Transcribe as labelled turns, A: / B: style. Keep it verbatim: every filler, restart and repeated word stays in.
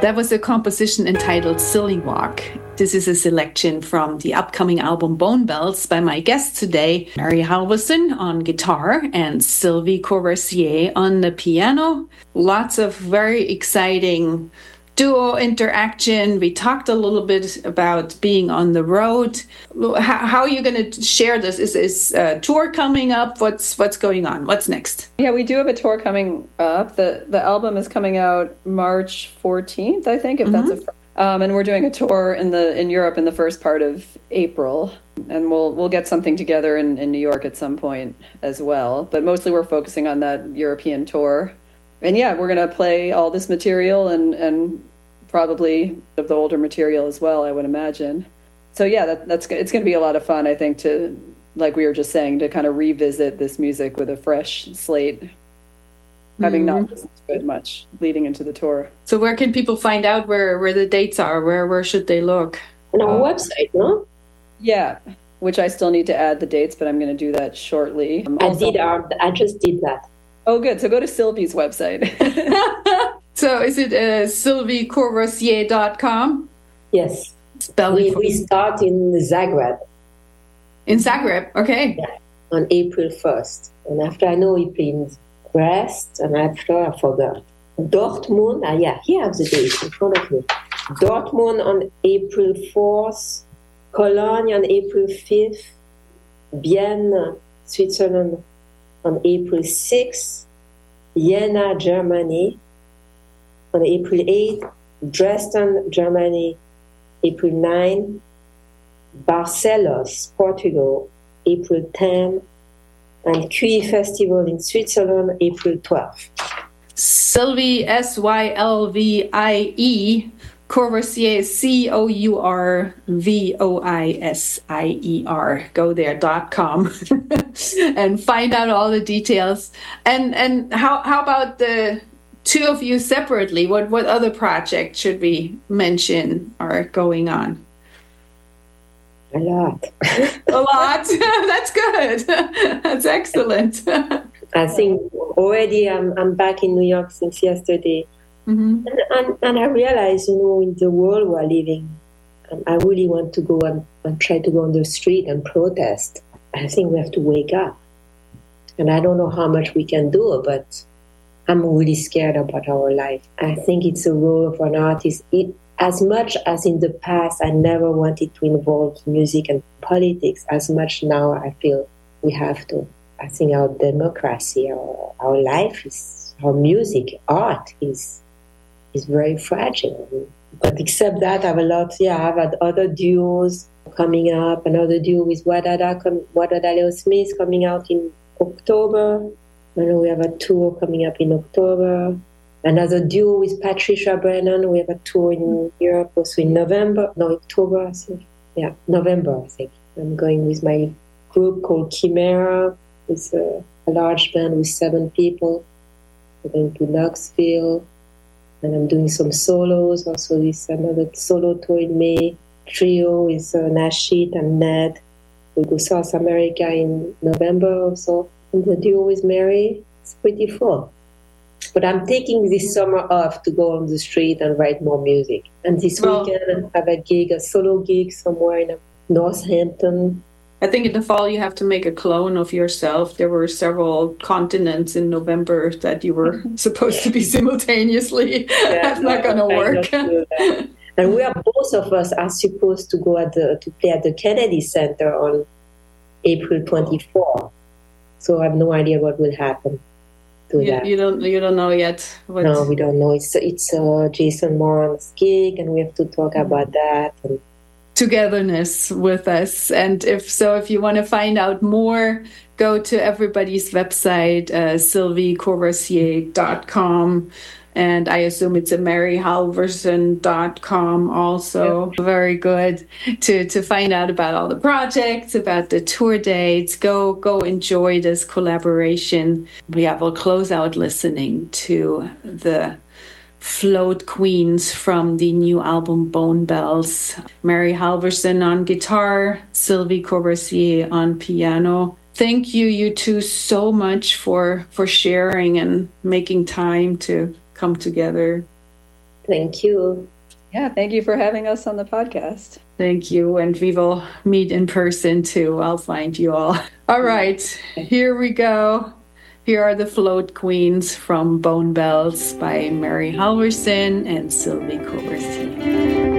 A: That was a composition entitled Silly Walk. This is a selection from the upcoming album Bone Bells by my guests today, Mary Halvorsen on guitar and Sylvie Courvoisier on the piano. Lots of very exciting duo interaction. We talked a little bit about being on the road. How, how are you going to share this? Is this a tour coming up? What's what's going on? What's next?
B: Yeah, we do have a tour coming up. The the album is coming out March fourteenth, I think, if mm-hmm. that's a um, and we're doing a tour in the in Europe in the first part of April. And we'll we'll get something together in, in New York at some point as well. But mostly we're focusing on that European tour. And yeah, we're going to play all this material and, and probably of the older material as well, I would imagine. So yeah, that, that's it's going to be a lot of fun, I think, to, like we were just saying, to kind of revisit this music with a fresh slate, having mm-hmm. not listened to it much leading into the tour.
A: So where can people find out where, where the dates are? Where where should they look?
C: On our website, no?
B: Yeah, which I still need to add the dates, but I'm going to do that shortly.
C: I also, did. Our, I just did that.
B: Oh, good. So go to Sylvie's website.
A: So is it uh, sylvie courvoisier dot com?
C: Yes. We, we start in Zagreb.
A: In Zagreb, okay.
C: Yeah, on April first. And after I know we play in Brest, and after I forgot. Dortmund, ah, yeah, here I have the dates in front of me. Dortmund on April fourth, Cologne on April fifth, Bienne, Switzerland on April sixth, Jena, Germany on April eighth, Dresden, Germany, April ninth, Barcelos, Portugal, April tenth, and Q I Festival in Switzerland, April twelfth.
A: Sylvie, S Y L V I E, Courvoisier, C O U R V O I S I E R. Go there dot com and find out all the details. And and how how about the two of you separately? What what other projects should we mention are going on?
C: A lot.
A: A lot. That's good. That's excellent.
C: I think already I'm I'm back in New York since yesterday. Mm-hmm. And, and, and I realize, you know, in the world we're living, um, I really want to go and, and try to go on the street and protest. I think we have to wake up. And I don't know how much we can do, but I'm really scared about our life. I think it's a role of an artist. It, as much as in the past, I never wanted to involve music and politics, as much now I feel we have to. I think our democracy, our, our life is, our music, art is is very fragile. But except that, I have a lot, yeah, I've had other duos coming up, another duo with Wadada, Wadada Leo Smith coming out in October. I know we have a tour coming up in October. Another duo with Patricia Brennan. We have a tour in Europe also in November, no, October, I think. Yeah, November, I think. I'm going with my group called Chimera. It's a, a large band with seven people. We're going to Knoxville. And I'm doing some solos, also this another solo tour in May. Trio with uh, Nashit and Ned. We go South America in November also. And the duo with Mary, it's pretty full. But I'm taking this summer off to go on the street and write more music. And this well, weekend I have a gig, a solo gig somewhere in Northampton.
A: I think in the fall you have to make a clone of yourself. There were several continents in November that you were supposed to be simultaneously. Yeah, That's not going to work.
C: And we are both of us are supposed to go at the to play at the Kennedy Center on April twenty-fourth. So I have no idea what will happen to
A: you,
C: that.
A: You don't you don't know yet.
C: What... No, we don't know. It's it's uh, Jason Moran's gig, and we have to talk mm-hmm. about that. And
A: togetherness with us. And if so, if you want to find out more, go to everybody's website, uh, sylvie courvoisier dot com. And I assume it's a mary halvorsen dot com also. Yeah. Very good to, to find out about all the projects, about the tour dates. Go go enjoy this collaboration. Yeah, we'll close out listening to the Float Queens from the new album Bone Bells. Mary Halvorsen on guitar, Sylvie Courvoisier on piano. Thank you, you two, so much for, for sharing and making time to come together.
C: Thank you.
B: Yeah, thank you for having us on the podcast.
A: Thank you. And we will meet in person too. I'll find you all. All right, here we go. Here are the Float Queens from Bone Bells by Mary Halvorsen and Sylvie Courvoisier.